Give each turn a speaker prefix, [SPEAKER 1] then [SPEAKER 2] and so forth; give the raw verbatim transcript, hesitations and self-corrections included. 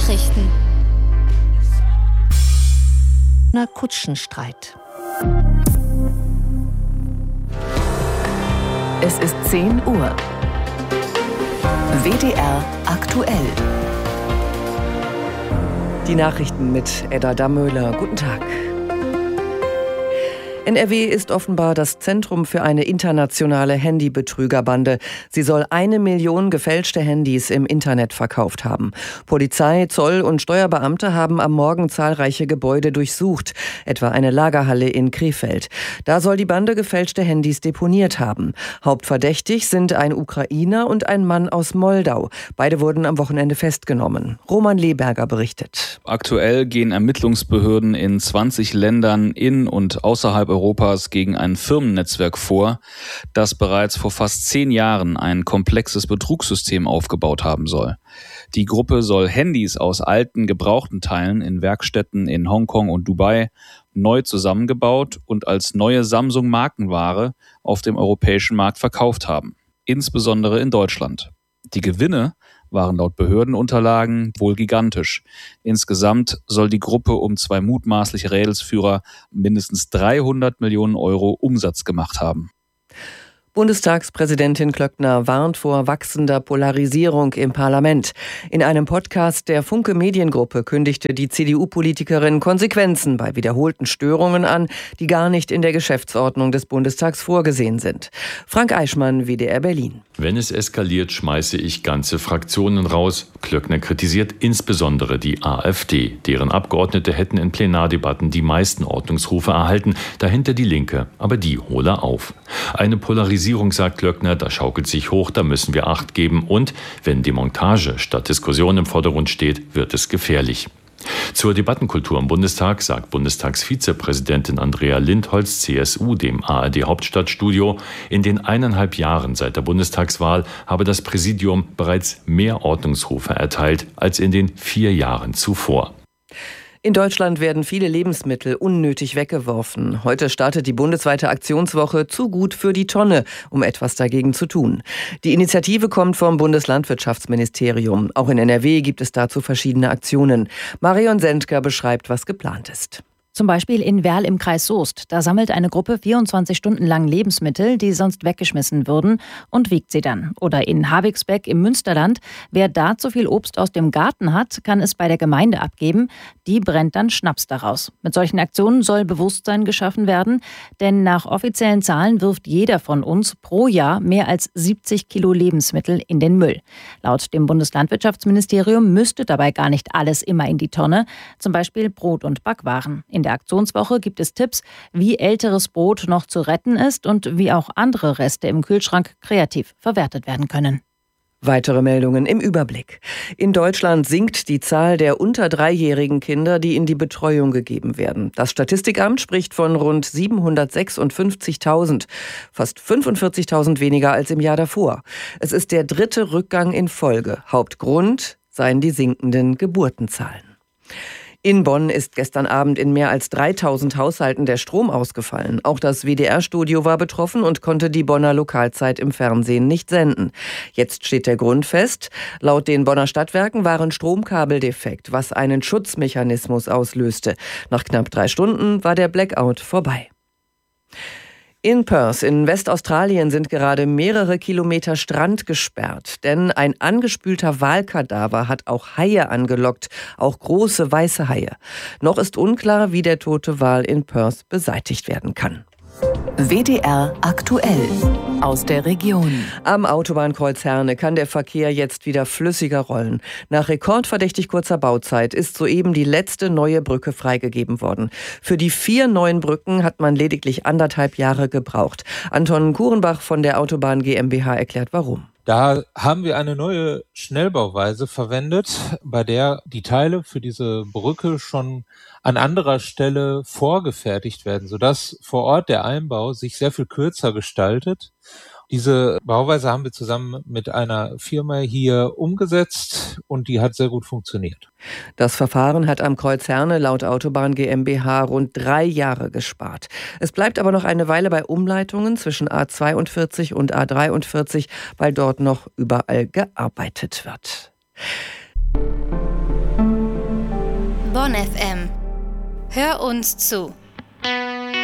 [SPEAKER 1] Nachrichten. Na, Kutschenstreit.
[SPEAKER 2] Es ist zehn Uhr. W D R aktuell.
[SPEAKER 3] Die Nachrichten mit Edda Dammöhler. Guten Tag. N R W ist offenbar das Zentrum für eine internationale Handybetrügerbande. Sie soll eine Million gefälschte Handys im Internet verkauft haben. Polizei, Zoll und Steuerbeamte haben am Morgen zahlreiche Gebäude durchsucht, etwa eine Lagerhalle in Krefeld. Da soll die Bande gefälschte Handys deponiert haben. Hauptverdächtig sind ein Ukrainer und ein Mann aus Moldau. Beide wurden am Wochenende festgenommen. Roman Leberger berichtet.
[SPEAKER 4] Aktuell gehen Ermittlungsbehörden in zwanzig Ländern in und außerhalb Europas gegen ein Firmennetzwerk vor, das bereits vor fast zehn Jahren ein komplexes Betrugssystem aufgebaut haben soll. Die Gruppe soll Handys aus alten, gebrauchten Teilen in Werkstätten in Hongkong und Dubai neu zusammengebaut und als neue Samsung-Markenware auf dem europäischen Markt verkauft haben, insbesondere in Deutschland. Die Gewinne waren laut Behördenunterlagen wohl gigantisch. Insgesamt soll die Gruppe um zwei mutmaßliche Rädelsführer mindestens dreihundert Millionen Euro Umsatz gemacht haben.
[SPEAKER 3] Bundestagspräsidentin Klöckner warnt vor wachsender Polarisierung im Parlament. In einem Podcast der Funke Mediengruppe kündigte die C D U-Politikerin Konsequenzen bei wiederholten Störungen an, die gar nicht in der Geschäftsordnung des Bundestags vorgesehen sind. Frank Eichmann, W D R Berlin.
[SPEAKER 5] Wenn es eskaliert, schmeiße ich ganze Fraktionen raus. Klöckner kritisiert insbesondere die AfD. Deren Abgeordnete hätten in Plenardebatten die meisten Ordnungsrufe erhalten. Dahinter die Linke, aber die hole auf. Eine Polarisierung, sagt Klöckner, da schaukelt sich hoch, da müssen wir Acht geben. Und wenn Demontage statt Diskussion im Vordergrund steht, wird es gefährlich. Zur Debattenkultur im Bundestag sagt Bundestagsvizepräsidentin Andrea Lindholz, C S U, dem A R D-Hauptstadtstudio, in den eineinhalb Jahren seit der Bundestagswahl habe das Präsidium bereits mehr Ordnungsrufe erteilt als in den vier Jahren zuvor.
[SPEAKER 3] In Deutschland werden viele Lebensmittel unnötig weggeworfen. Heute startet die bundesweite Aktionswoche Zu gut für die Tonne, um etwas dagegen zu tun. Die Initiative kommt vom Bundeslandwirtschaftsministerium. Auch in N R W gibt es dazu verschiedene Aktionen. Marion Sendker beschreibt, was geplant ist.
[SPEAKER 6] Zum Beispiel in Werl im Kreis Soest. Da sammelt eine Gruppe vierundzwanzig Stunden lang Lebensmittel, die sonst weggeschmissen würden, und wiegt sie dann. Oder in Havigsbeck im Münsterland. Wer da zu viel Obst aus dem Garten hat, kann es bei der Gemeinde abgeben. Die brennt dann Schnaps daraus. Mit solchen Aktionen soll Bewusstsein geschaffen werden. Denn nach offiziellen Zahlen wirft jeder von uns pro Jahr mehr als siebzig Kilo Lebensmittel in den Müll. Laut dem Bundeslandwirtschaftsministerium müsste dabei gar nicht alles immer in die Tonne. Zum Beispiel Brot und Backwaren. In In der Aktionswoche gibt es Tipps, wie älteres Brot noch zu retten ist und wie auch andere Reste im Kühlschrank kreativ verwertet werden können.
[SPEAKER 3] Weitere Meldungen im Überblick. In Deutschland sinkt die Zahl der unter dreijährigen Kinder, die in die Betreuung gegeben werden. Das Statistikamt spricht von rund siebenhundertsechsundfünfzigtausend, fast fünfundvierzigtausend weniger als im Jahr davor. Es ist der dritte Rückgang in Folge. Hauptgrund seien die sinkenden Geburtenzahlen. In Bonn ist gestern Abend in mehr als dreitausend Haushalten der Strom ausgefallen. Auch das W D R-Studio war betroffen und konnte die Bonner Lokalzeit im Fernsehen nicht senden. Jetzt steht der Grund fest. Laut den Bonner Stadtwerken waren Stromkabel defekt, was einen Schutzmechanismus auslöste. Nach knapp drei Stunden war der Blackout vorbei. In Perth in Westaustralien sind gerade mehrere Kilometer Strand gesperrt, denn ein angespülter Walkadaver hat auch Haie angelockt, auch große weiße Haie. Noch ist unklar, wie der tote Wal in Perth beseitigt werden kann.
[SPEAKER 2] W D R aktuell aus der Region.
[SPEAKER 3] Am Autobahnkreuz Herne kann der Verkehr jetzt wieder flüssiger rollen. Nach rekordverdächtig kurzer Bauzeit ist soeben die letzte neue Brücke freigegeben worden. Für die vier neuen Brücken hat man lediglich anderthalb Jahre gebraucht. Anton Kurenbach von der Autobahn GmbH erklärt, warum.
[SPEAKER 7] Da haben wir eine neue Schnellbauweise verwendet, bei der die Teile für diese Brücke schon an anderer Stelle vorgefertigt werden, sodass vor Ort der Einbau sich sehr viel kürzer gestaltet. Diese Bauweise haben wir zusammen mit einer Firma hier umgesetzt und die hat sehr gut funktioniert.
[SPEAKER 3] Das Verfahren hat am Kreuz Herne laut Autobahn GmbH rund drei Jahre gespart. Es bleibt aber noch eine Weile bei Umleitungen zwischen A zweiundvierzig und A dreiundvierzig, weil dort noch überall gearbeitet wird.
[SPEAKER 8] Bonn F M. Hör uns zu.